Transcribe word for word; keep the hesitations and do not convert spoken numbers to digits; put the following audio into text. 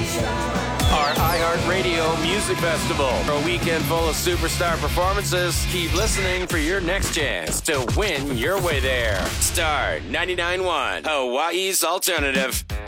Our iHeartRadio Music Festival, a weekend full of superstar performances. Keep listening for your next chance to win your way there. Star ninety-nine point one, Hawaii's alternative.